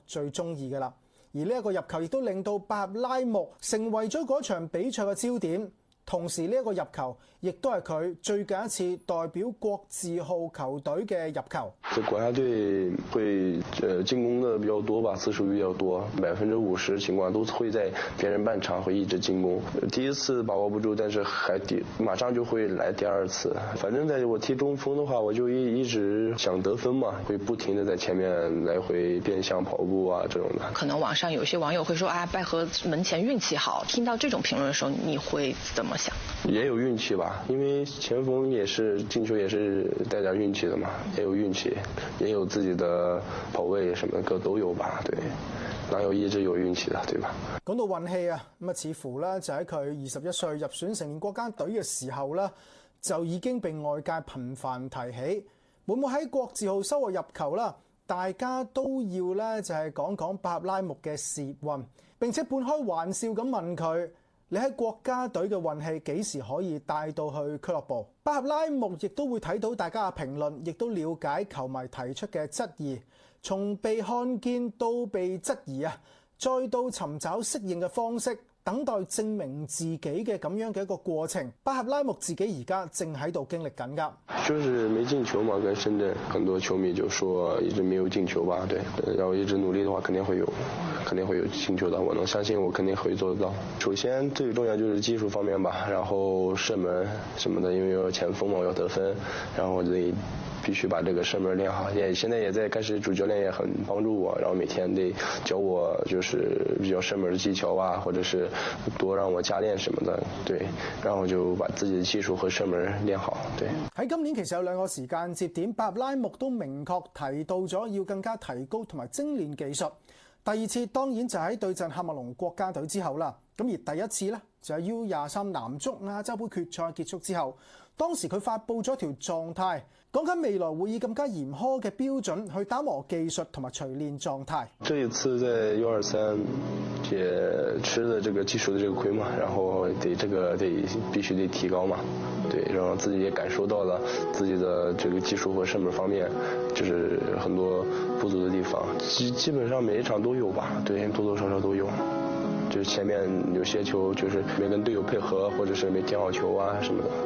最中意㗎啦。而呢一個入球亦都令到巴赫拉木成為咗嗰場比賽嘅焦點。同時呢一個入球亦都係佢最近一次代表國字號球隊嘅入球。 這國家隊會進攻的比較多吧，次數比較多，50%情況都會在別人半場會一直進攻。第一次把握不住，但是馬上就會來第二次。反正在我踢中鋒的話，我就一直想得分嘛，會不停的在前面來回變向跑步啊這種的。 可能網上有些網友會說啊，拜和門前運氣好。聽到這種評論的時候，你會怎麼想？ 也有運氣吧，因為前鋒也是進球也是帶點運氣的嘛，也有運氣，也有自己的跑位什麼的都有吧，對，哪有一直有運氣的，對吧？ 講到運氣啊，咁啊似乎咧就喺佢21歲入選成年國家隊嘅時候咧，就已經被外界頻繁提起。會唔會喺國字號收穫入球啦？大家都要咧就係講講巴赫拉木嘅事業運，並且半開玩笑咁問佢：你喺國家隊嘅運氣幾時可以帶到去俱樂部？巴赫拉木亦都會睇到大家嘅評論，亦都了解球迷提出嘅質疑，從被看見到被質疑啊，再到尋找適應嘅方式，等待證明自己嘅咁樣嘅一個過程。巴赫拉木自己而家正喺度經歷緊㗎。 就是沒進球嘛，跟深圳很多球迷就說一直沒有進球吧，對，然後一直努力的話肯定會有進球的，我能相信我肯定會做得到。首先最重要就是技術方面吧，然後射門什麼的，因為有前鋒嘛，我要得分，然後必須把這個射門練好。現在也在開始，主教練也很幫助我，然後每天得教我就是比較射門的技巧啊，或者是多讓我加練什麼的，對，然後就把自己的技術和射門練好。對。 喺今年其實有兩個時間節點，巴赫拉木都明確提到咗要更加提高同埋精練技術。第二次當然就喺對陣喀麥隆國家隊之後啦。咁而第一次呢，就係 U23 男足亞洲杯決賽結束之後，當時佢發布咗條狀態，講緊未來會以更加嚴苛嘅標準去打磨技術同埋錘煉狀態。 這一次在 U23也吃了這個技術的這個虧嘛，然後必須得提高嘛，對，然後自己也感受到了自己的這個技術和射門方面就是很多不足的地方，基本上每一場都有吧，對，多多少少都有。就是前面有些球就是沒跟隊友配合，或者是沒停好球啊什麼的。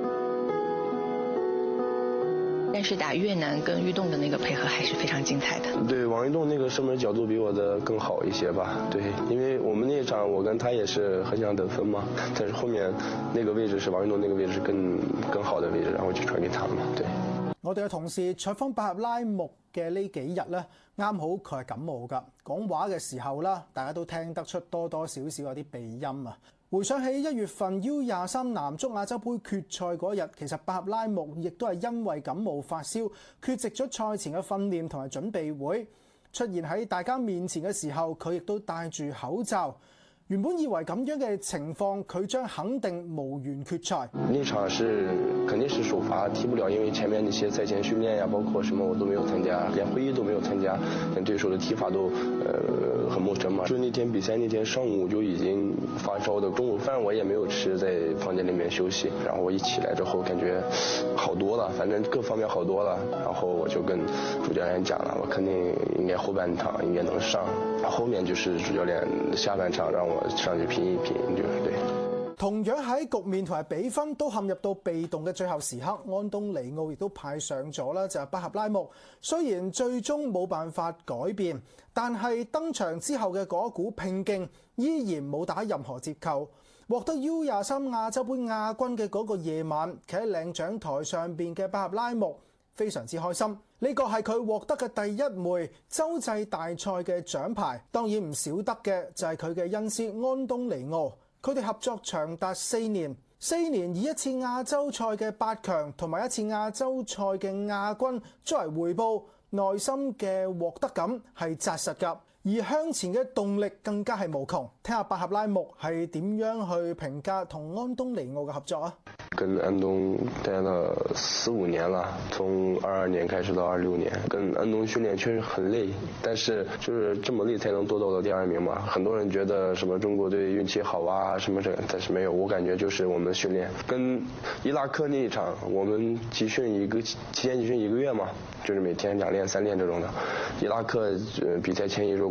但是打越南跟玉棟的那個配合還是非常精彩的。 對，王玉棟那個射門角度比我的更好一些吧。對，因為我們那一場我跟他也是很想得分嘛，但是後面那個位置是王玉棟那個位置是更好的位置，然後就傳給他嘛。對。 我哋嘅同事採訪巴赫拉木嘅呢幾日咧，啱好佢係感冒㗎，講話嘅時候啦，大家都聽得出多多少少有啲鼻音啊。回想起1月份 U23 男足亞洲杯決賽嗰日，其實巴赫拉木亦都係因為感冒發燒，缺席咗賽前嘅訓練同埋準備會，出現喺大家面前嘅時候，佢亦都戴住口罩。原本以為咁樣嘅情況，佢將肯定無緣決賽。 那場肯定是首發踢不了，因為前面那些賽前訓練呀，包括什麼我都沒有參加，連會議都沒有參加，連對手的踢法都很陌生嘛。就那天比賽那天上午就已經發燒的，中午飯我也沒有吃，在房間裡面休息。然後我一起來之後感覺好多了，反正各方面好多了。然後我就跟主教練講了，我肯定應該後半場應該能上，後面就是主教練下半場讓我上去拼一拼，就是對。 同樣喺局面同埋比分都陷入到被動嘅最後時刻，安東尼奧亦都派上咗啦，就係巴赫拉木。雖然最終冇辦法改變，但係登場之後嘅嗰股拼勁依然冇打任何折扣。獲得 U23 亞洲杯亞軍嘅嗰個夜晚，企喺領獎台上邊嘅巴赫拉木非常之開心。呢個係佢獲得嘅第一枚洲際大賽嘅獎牌，當然唔少得嘅就係佢嘅恩師安東尼奧。佢哋合作長達4年，4年以一次亞洲賽嘅8強同埋一次亞洲賽嘅亞軍作為回報，內心嘅獲得感係紮實㗎，而向前嘅動力更加係無窮。聽下巴赫拉木係點樣去評價同安東尼奧嘅合作啊？ 跟安東待了4、5年了，從22年開始到26年，跟安東訓練確實很累，但是就是這麼累才能奪到了第2名嘛。很多人覺得什麼中國隊運氣好啊什麼這，但是沒有，我感覺就是我們訓練跟伊拉克那一場，我們集訓提前集訓1個月嘛，就是每天2練3練這種的。伊拉克比賽前1周